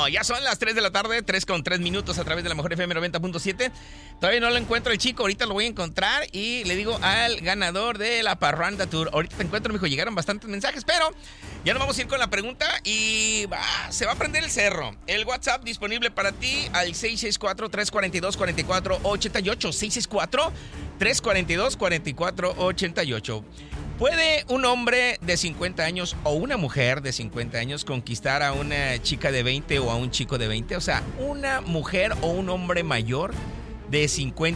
Ya son las 3 de la tarde, 3:03 a través de la Mejor FM 90.7. Todavía no lo encuentro el chico, ahorita lo voy a encontrar y le digo al ganador de la Parranda Tour. Ahorita te encuentro, mijo, llegaron bastantes mensajes, pero ya nos vamos a ir con la pregunta y se va a prender el cerro. El WhatsApp disponible para ti al 664-342-4488. 664-342-4488. ¿Puede un hombre de 50 años o una mujer de 50 años conquistar a una chica de 20 o a un chico de 20? O sea, una mujer o un hombre mayor de 50